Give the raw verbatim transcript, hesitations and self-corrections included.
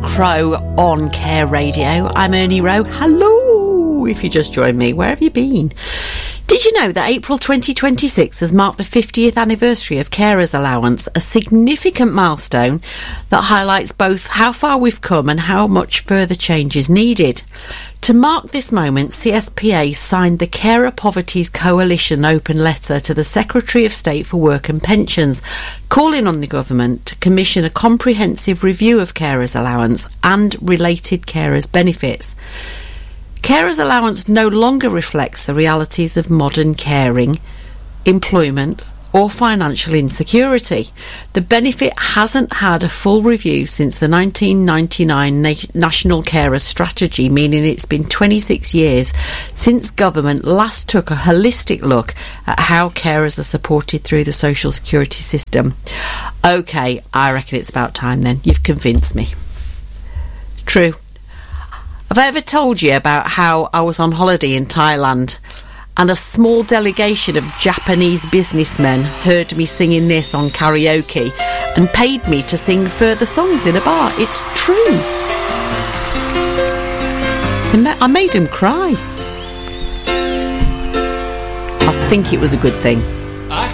Crow on Care Radio. I'm Ernie Rowe. Hello, if you just joined me. Where have you been? Did you know that April twenty twenty-six has marked the fiftieth anniversary of Carers Allowance, a significant milestone that highlights both how far we've come and how much further change is needed? To mark this moment, C S P A signed the Carer Poverties Coalition open letter to the Secretary of State for Work and Pensions, calling on the government to commission a comprehensive review of carers' allowance and related carers' benefits. Carers' allowance no longer reflects the realities of modern caring, employment or financial insecurity. The benefit hasn't had a full review since the nineteen ninety-nine Na- National Carers Strategy, meaning it's been twenty-six years since government last took a holistic look at how carers are supported through the social security system. OK, I reckon it's about time then. You've convinced me. True. Have I ever told you about how I was on holiday in Thailand and a small delegation of Japanese businessmen heard me singing this on karaoke and paid me to sing further songs in a bar? It's true. I made them cry. I think it was a good thing.